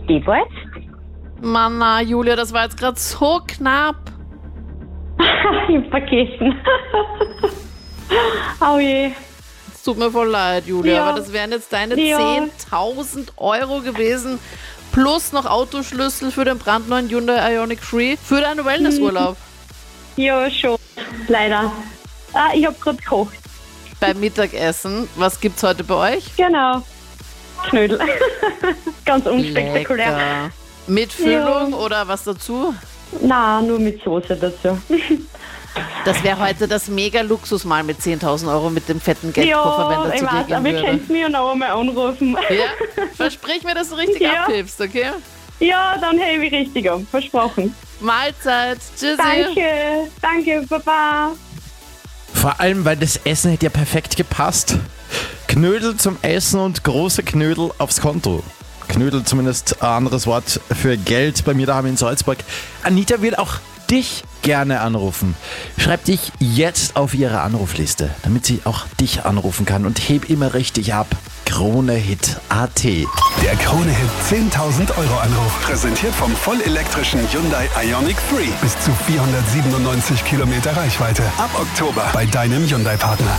Geht was? Mann, na, Julia, das war jetzt gerade so knapp. Ich hab vergessen. Oh je. Es tut mir voll leid, Julia, Ja. aber das wären jetzt deine Ja. 10.000 Euro gewesen. Plus noch Autoschlüssel für den brandneuen Hyundai Ioniq 3 für deinen Wellnessurlaub. Ja, schon. Leider. Ich hab gerade gekocht. Beim Mittagessen, was gibt's heute bei euch? Genau. Knödel. Ganz unspektakulär. Lecker. Mit Füllung oder was dazu? Nein, nur mit Soße dazu. Das wäre heute das Mega-Luxusmal mit 10.000 Euro mit dem fetten Geldkoffer, wenn Ja, der ich zu dir weiß, gehen aber ihr würde. könnt mich ja noch einmal anrufen. Ja? Versprich mir, dass du richtig Ja. abhilfst, okay? Ja, dann hebe ich richtig an. Versprochen. Mahlzeit. Tschüssi. Danke, Baba. Vor allem, weil das Essen hätte ja perfekt gepasst. Knödel zum Essen und große Knödel aufs Konto. Knödel zumindest ein anderes Wort für Geld bei mir daheim in Salzburg. Anita will auch dich gerne anrufen. Schreib dich jetzt auf ihre Anrufliste, damit sie auch dich anrufen kann und heb immer richtig ab. KroneHit.at. Der Krone-Hit 10.000 Euro Anruf. Präsentiert vom vollelektrischen Hyundai Ioniq 3. Bis zu 497 Kilometer Reichweite. Ab Oktober bei deinem Hyundai-Partner.